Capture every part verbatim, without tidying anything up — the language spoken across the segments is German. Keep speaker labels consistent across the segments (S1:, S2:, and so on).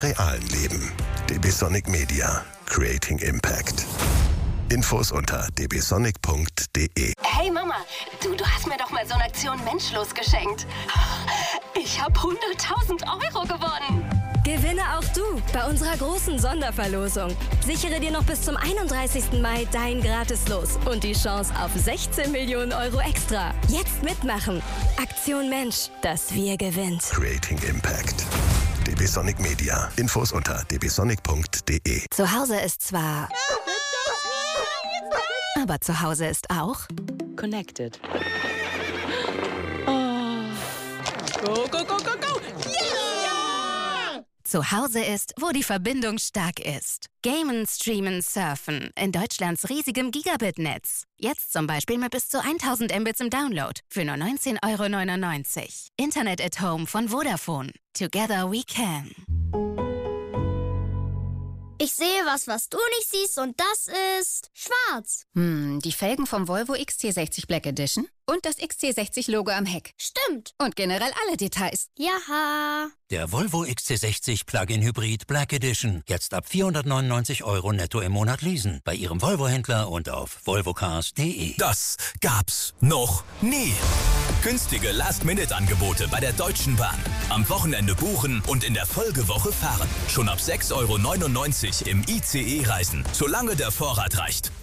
S1: realen Leben. D B Sonic Media. Creating Impact. Infos unter d b sonic punkt d e.
S2: Hey Mama, du, du hast mir doch mal so eine Aktion Menschlos geschenkt. Ich habe hunderttausend Euro gewonnen.
S3: Gewinne auch du bei unserer großen Sonderverlosung. Sichere dir noch bis zum einunddreißigsten Mai dein Gratis-Los und die Chance auf sechzehn Millionen Euro extra. Jetzt mitmachen. Aktion Mensch, das Wir gewinnt.
S1: Creating Impact. D B Sonic Media. Infos unter d b sonic punkt d e.
S3: Zu Hause ist zwar... aber zu Hause ist auch...
S4: Connected. Oh. Go, go, go, go, go! Yeah!
S3: Zu Hause ist, wo die Verbindung stark ist. Gamen, streamen, surfen. In Deutschlands riesigem Gigabit-Netz. Jetzt zum Beispiel mit bis zu tausend Mbits im Download. Für nur neunzehn Euro neunundneunzig. Internet at Home von Vodafone. Together we can.
S5: Ich sehe was, was du nicht siehst, und das ist schwarz.
S6: Hm, die Felgen vom Volvo X C sechzig Black Edition und das X C sechzig Logo am Heck.
S5: Stimmt.
S6: Und generell alle Details.
S5: Jaha.
S7: Der Volvo X C sechzig Plug-in Hybrid Black Edition. Jetzt ab vierhundertneunundneunzig Euro netto im Monat leasen. Bei Ihrem Volvo-Händler und auf volvocars punkt de.
S8: Das gab's noch nie. Günstige Last-Minute-Angebote bei der Deutschen Bahn. Am Wochenende buchen und in der Folgewoche fahren. Schon ab sechs Euro neunundneunzig im I C E reisen, solange der Vorrat reicht.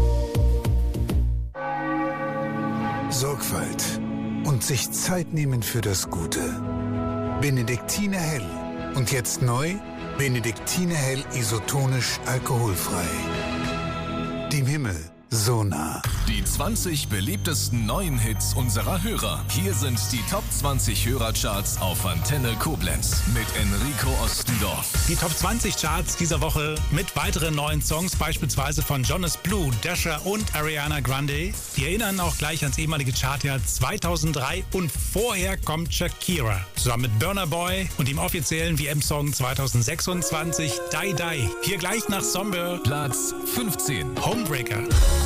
S9: Sorgfalt und sich Zeit nehmen für das Gute. Benediktiner Hell. Und jetzt neu, Benediktiner Hell isotonisch alkoholfrei. Dem Himmel so nah.
S10: Die zwanzig beliebtesten neuen Hits unserer Hörer. Hier sind die Top zwanzig Hörercharts auf Antenne Koblenz mit Enrico Ostendorf.
S11: Die Top zwanzig Charts dieser Woche mit weiteren neuen Songs, beispielsweise von Jonas Blue, Dasher und Ariana Grande. Die erinnern auch gleich ans ehemalige Chartjahr zweitausenddrei, und vorher kommt Shakira zusammen mit Burna Boy und dem offiziellen W M-Song zweitausendsechsundzwanzig, Die Die. Hier gleich nach Somber.
S10: Platz fünfzehn.
S11: Homebreaker.